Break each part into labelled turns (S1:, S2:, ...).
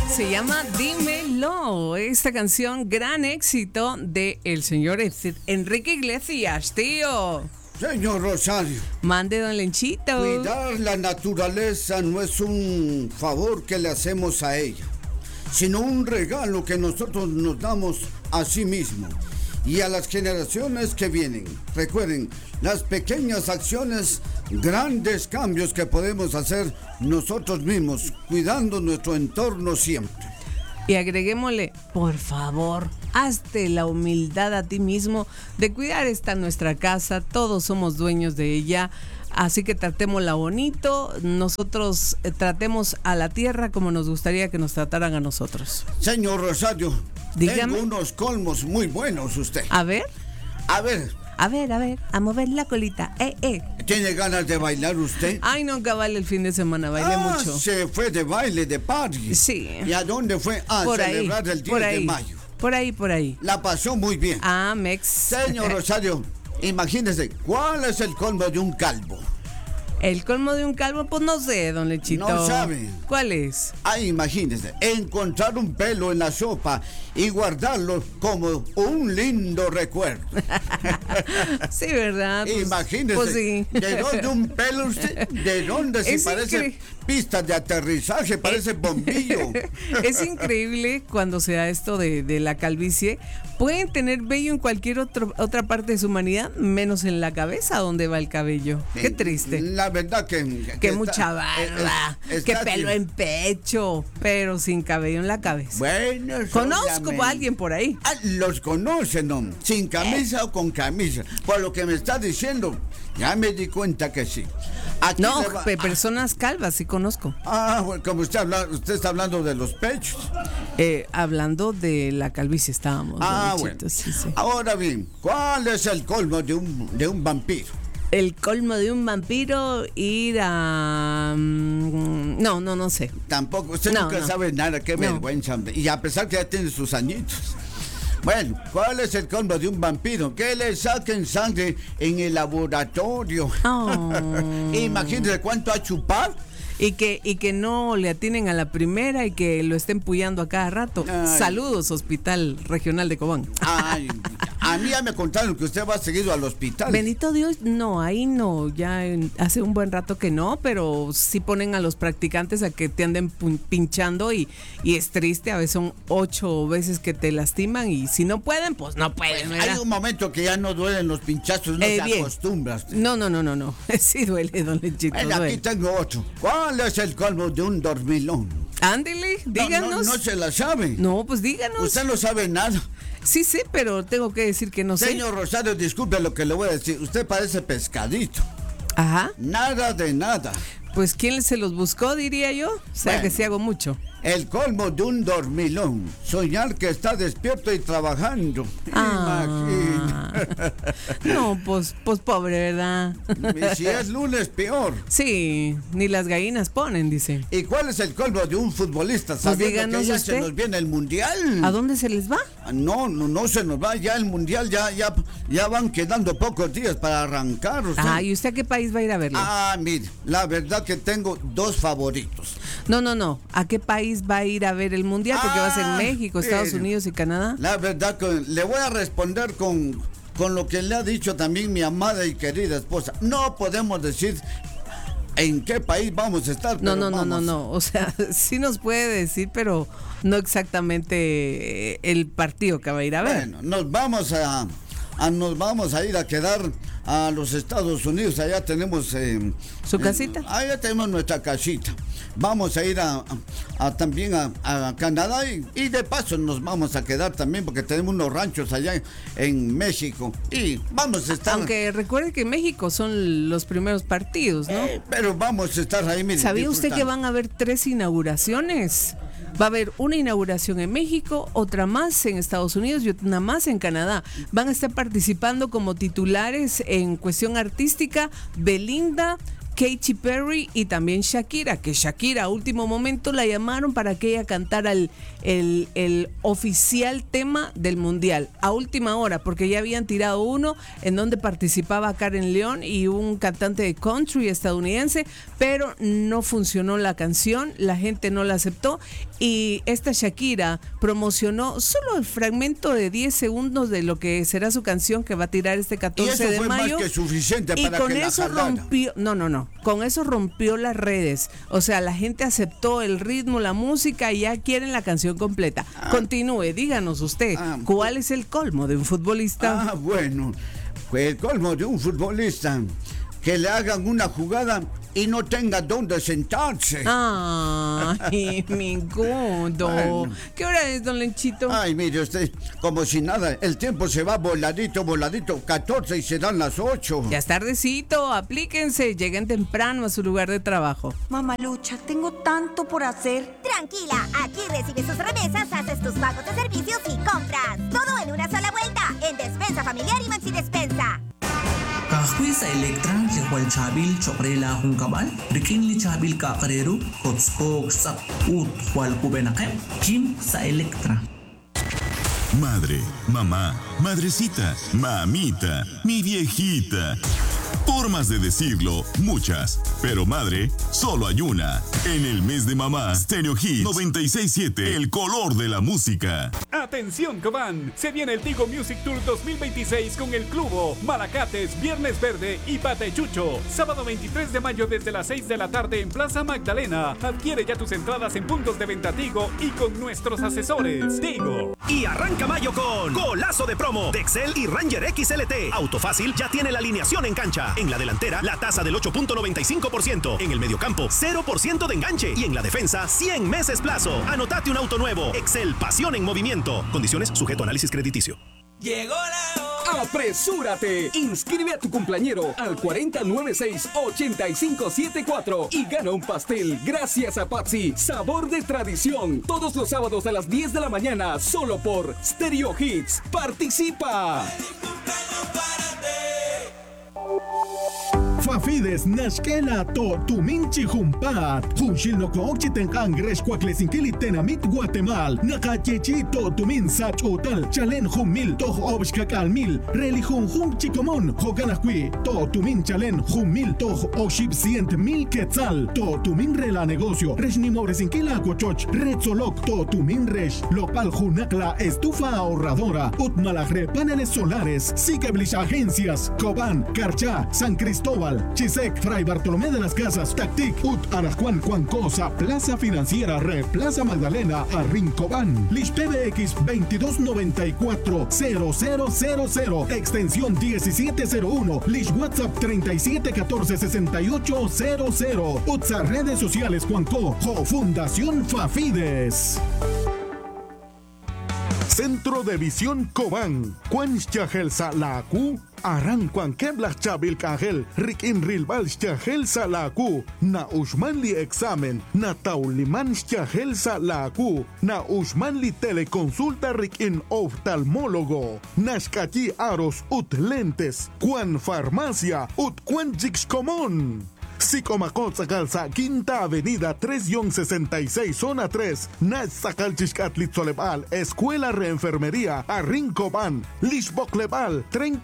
S1: Se llama Dímelo. Esta canción, gran éxito de el señor Enrique Iglesias, tío.
S2: Señor Rosario,
S1: Mande, don Lenchito.
S2: cuidar la naturaleza no es un favor que le hacemos a ella, sino un regalo que nosotros nos damos a sí mismos y a las generaciones que vienen. Recuerden, las pequeñas acciones, grandes cambios que podemos hacer nosotros mismos, cuidando nuestro entorno siempre.
S1: Y agreguémosle, por favor, hazte la humildad a ti mismo de cuidar esta nuestra casa. Todos somos dueños de ella. Así que tratémosla bonito. Nosotros tratemos a la tierra como nos gustaría que nos trataran a nosotros.
S2: Señor Rosario,
S1: dígame.
S2: tengo unos colmos muy buenos usted.
S1: A ver.
S2: A ver.
S1: A ver, a mover la colita.
S2: ¿Tiene ganas de bailar usted?
S1: Ay, no, cabal, el fin de semana bailé mucho.
S2: Se fue de baile, de party.
S1: Sí.
S2: ¿Y a dónde fue? A
S1: por
S2: celebrar
S1: ahí,
S2: el 10 de mayo.
S1: Por ahí.
S2: La pasó muy bien.
S1: Ah, Mex.
S2: Señor Rosario, imagínese, ¿cuál es el colmo de un calvo?
S1: El colmo de un calvo, pues no sé, don Lechito.
S2: No sabe.
S1: ¿Cuál es?
S2: Ay, imagínese, encontrar un pelo en la sopa y guardarlo como un lindo recuerdo.
S1: Sí, ¿verdad? Pues,
S2: imagínese,
S1: pues sí.
S2: ¿De dónde un pelo usted? ¿De dónde? Si parece pistas de aterrizaje, parece bombillo.
S1: Es increíble cuando se da esto de la calvicie. Pueden tener vello en cualquier otra parte de su humanidad, menos en la cabeza donde va el cabello. Qué triste.
S2: La verdad que
S1: mucha barba, que pelo en pecho, pero sin cabello en la cabeza.
S2: Bueno,
S1: conozco a alguien por ahí.
S2: Los conocen, ¿no? Sin camisa o con camisa. Por lo que me está diciendo, ya me di cuenta que sí. Aquí
S1: no, personas calvas sí conozco.
S2: Bueno, como usted está hablando de los pechos.
S1: Hablando de la calvicie estábamos.
S2: Bueno.
S1: Sí.
S2: Ahora bien, ¿cuál es el colmo de un vampiro?
S1: El colmo de un vampiro, ir a... No sé.
S2: Tampoco, usted nunca sabe nada, qué vergüenza. Y a pesar que ya tiene sus añitos. Bueno, ¿cuál es el colmo de un vampiro? Que le saquen sangre en el laboratorio.
S1: Oh.
S2: Imagínese cuánto ha chupado.
S1: Y que no le atinen a la primera y que lo estén puyando a cada rato. Ay. Saludos, Hospital Regional de Cobán.
S2: Ay, a mí ya me contaron que usted va seguido al hospital.
S1: Bendito Dios, no, ahí no, ya hace un buen rato que no, pero sí ponen a los practicantes a que te anden pinchando y es triste, a veces son 8 veces que te lastiman y si no pueden, pues no pueden.
S2: Pues hay un momento que ya no duelen los pinchazos, no te acostumbras.
S1: No, sí duele, don Lechito.
S2: Bueno, aquí tengo otro. ¿Cuál es el colmo de un dormilón?
S1: Ándele, díganos.
S2: No se la sabe.
S1: No, pues díganos.
S2: Usted no sabe nada.
S1: Sí, pero tengo que decir que no sé.
S2: Señor Rosario, disculpe lo que le voy a decir. Usted parece pescadito.
S1: Ajá.
S2: Nada de nada.
S1: Pues ¿quién se los buscó, diría yo? O sea, bueno, que sí hago mucho.
S2: El colmo de un dormilón. Soñar que está despierto y trabajando. Imagina.
S1: No, pues pobre, ¿verdad?
S2: Y si es lunes, peor.
S1: Sí, ni las gallinas ponen, dice.
S2: ¿Y cuál es el colmo de un futbolista? Sabiendo que ya se nos viene el mundial.
S1: ¿A dónde se les va?
S2: No se nos va ya el mundial. Ya van quedando pocos días para arrancar.
S1: ¿Y usted a qué país va a ir a verlo?
S2: Mire, la verdad que tengo 2 favoritos.
S1: No. ¿A qué país va a ir a ver el mundial? Porque va a ser México, Estados Unidos y Canadá.
S2: La verdad que le voy a responder con lo que le ha dicho también mi amada y querida esposa. No podemos decir en qué país vamos a estar.
S1: No. O sea, sí nos puede decir, pero no exactamente el partido que va a ir a ver.
S2: Bueno, nos vamos a ir a quedar a los Estados Unidos. Allá tenemos
S1: su casita.
S2: Allá tenemos nuestra casita. Vamos a ir también a Canadá y de paso nos vamos a quedar también porque tenemos unos ranchos allá en México y vamos a estar.
S1: Aunque recuerde que México son los primeros partidos, ¿no?
S2: Pero vamos a estar ahí. Mire,
S1: ¿sabía usted que van a haber 3 inauguraciones? Va a haber una inauguración en México, otra más en Estados Unidos y una más en Canadá. Van a estar participando como titulares en cuestión artística Belinda, Katy Perry y también Shakira, que Shakira a último momento la llamaron para que ella cantara el oficial tema del Mundial, a última hora, porque ya habían tirado uno en donde participaba Karen León y un cantante de country estadounidense, pero no funcionó la canción, la gente no la aceptó y esta Shakira promocionó solo el fragmento de 10 segundos de lo que será su canción que va a tirar este 14 de mayo.
S2: Más que suficiente
S1: y
S2: para
S1: con
S2: que
S1: eso
S2: la
S1: rompió, con eso rompió las redes. O sea, la gente aceptó el ritmo, la música y ya quieren la canción completa. Continúe, díganos usted, ¿cuál es el colmo de un futbolista?
S2: Bueno, pues el colmo de un futbolista, que le hagan una jugada y no tenga dónde sentarse.
S1: Ay, mi gordo. Bueno. ¿Qué hora es, don Lenchito?
S2: Ay, mire usted, como si nada, el tiempo se va voladito, 14 y se dan las 8.
S1: Ya es tardecito, aplíquense, lleguen temprano a su lugar de trabajo.
S3: Mamalucha, tengo tanto por hacer.
S4: Tranquila, aquí recibes tus remesas, haces tus pagos de servicios y compras. Todo en una sola vuelta, en Despensa Familiar y Maxi Despensa.
S5: Kahwi sa Electra, likwal chabil, chokrela hong kabal, riking li chabil kakarero, hotspok sa wal kubenakem, Kim sa Electra.
S6: Madre, mamá, madrecita, mamita, mi viejita. Formas de decirlo, muchas, pero madre, solo hay una. En el mes de mamá, Stereo Hits 96.7, el color de la música.
S7: Atención Cobán, se viene el Tigo Music Tour 2026 con el Clubo, Malacates, Viernes Verde y Patechucho. Sábado 23 de mayo desde las 6 de la tarde en Plaza Magdalena. Adquiere ya tus entradas en puntos de venta Tigo y con nuestros asesores. Tigo.
S8: Y arranca mayo con golazo de promo de Excel y Ranger XLT. Autofácil ya tiene la alineación en cancha. En la delantera, la tasa del 8.95%. En el mediocampo, 0% de enganche. Y en la defensa, 100 meses plazo. Anotate un auto nuevo. Excel, pasión en movimiento. Condiciones sujeto a análisis crediticio.
S9: Llegó la hora. ¡Apresúrate! Inscribe a tu cumpleañero al 4096-8574 y gana un pastel gracias a Papsi, sabor de tradición. Todos los sábados a las 10 de la mañana, solo por Stereo Hits. ¡Participa!
S10: Fafides Nashkela to Tuminchi Humpat Hunshil no Kookchi Tenkang Reshkwaklesinquili Tenamit Guatemal Nakachechi to Tumin Sach Hotel Chalen Humil to Obshkakal Mil Relihun Hum Chicomon Hoganakwi to Tumin Chalen Humil to Oshib 100,000 Quetzal to Tumin Rela Negocio Reshnimoresinquila Cochoch Retzolok to Tumin Resh Lopal Junakla Estufa Ahorradora Utmalagre Paneles Solares Sikeblich Agencias Cobán Carchá San Cristóbal Chisec, Fray Bartolomé de las Casas, Tactic, Ut, Arajuan, Cuancosa, Plaza Financiera, Plaza Magdalena, Arrincobán, Lish PBX 2294-0000, extensión 1701, Lish WhatsApp 3714-6800, Utsa redes sociales Cuanco, Fundación Fafides. Centro de Visión Cobán, Cuanchagel Salacu, Aran Cuanqueblach Chabil Cajel, Rikin Rilbal Chagel Salacu, Na Ushmanli Examen, Na Tauliman Chagel Salacu, Na Ushmanli Teleconsulta Rikin Oftalmólogo, Nashkachi Aros Ut Lentes, Cuan Farmacia, Ut Cuanchix Común. Sicomacot Calza, Quinta Avenida 3-66, Zona 3, Nach Zacalchixcatlitzolebal, Escuela Reenfermería, Arrincobán, Lixboclebal,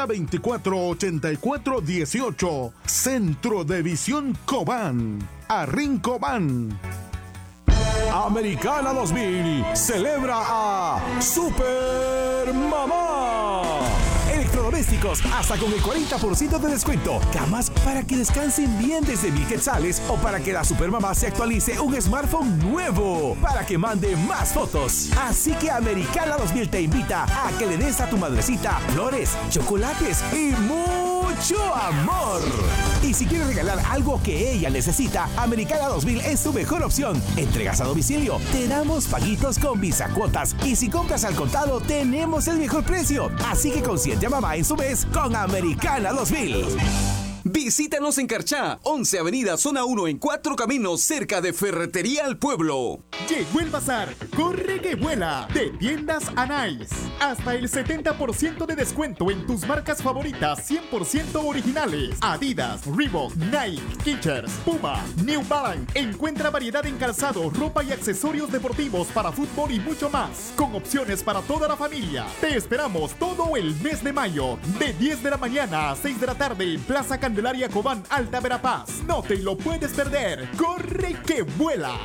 S10: 3024-8418, Centro de Visión Cobán, Arrincobán.
S11: Americana 2000 celebra a Super Mamá. Electrodomésticos hasta con el 40% de descuento. Camas para que descansen bien desde 1,000 quetzales o para que la Supermamá se actualice un smartphone nuevo para que mande más fotos. Así que Americana 2000 te invita a que le des a tu madrecita flores, chocolates y mucho amor. Y si quieres regalar algo que ella necesita, Americana 2000 es tu mejor opción. Entregas a domicilio, te damos paguitos con Visa Cuotas y si compras al contado tenemos el mejor precio. Así que consiente a mamá en su mes con Americana 2000.
S9: Visítanos en Carchá, 11 Avenida Zona 1 en 4 Caminos, cerca de Ferretería El Pueblo.
S12: Llegó el bazar, corre que vuela, de Tiendas Anais. Hasta el 70% de descuento en tus marcas favoritas 100% originales. Adidas, Reebok, Nike, Skechers, Puma, New Balance. Encuentra variedad en calzado, ropa y accesorios deportivos para fútbol y mucho más. Con opciones para toda la familia. Te esperamos todo el mes de mayo, de 10 de la mañana a 6 de la tarde en Plaza Candelaria Cobán, Alta Verapaz. No te lo puedes perder. ¡Corre que vuela!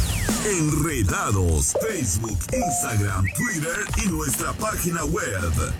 S6: Enredados, Facebook, Instagram, Twitter y nuestra página web.